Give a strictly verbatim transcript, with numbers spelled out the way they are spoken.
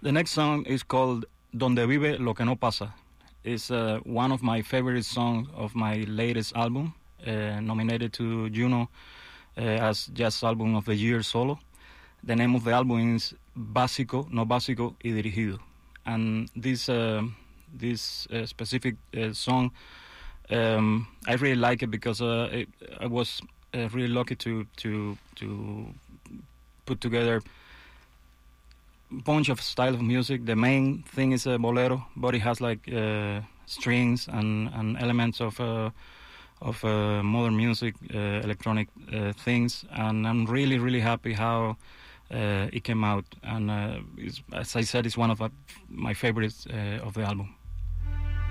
The next song is called Donde Vive Lo Que No Pasa. It's uh, one of my favorite songs of my latest album, uh, nominated to Juno uh, as Jazz Album of the Year solo. The name of the album is Básico, No Básico y Dirigido. And this uh, this uh, specific uh, song, um, I really like it because uh, it, I was uh, really lucky to to to put together a bunch of style of music. The main thing is a bolero, but it has like uh, strings and, and elements of uh, of uh, modern music, uh, electronic uh, things, and I'm really really happy how uh, it came out. And uh, it's, as I said, it's one of uh, my favorites uh, of the album.